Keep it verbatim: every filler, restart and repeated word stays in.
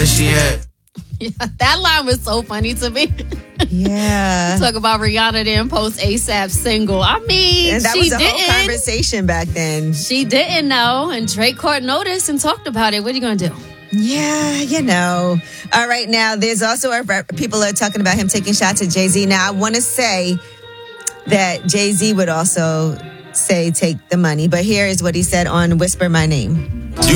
where she at? Yeah, that line was so funny to me. Yeah. Talk about Rihanna didn't post ASAP single. I mean, And that she was a didn't. whole conversation back then. She didn't know, and Drake caught notice and talked about it. What are you going to do? Yeah, you know. All right, now there's also a, people are talking about him taking shots at Jay-Z. Now I want to say that Jay-Z would also say take the money, but here is what he said on Whisper My Name.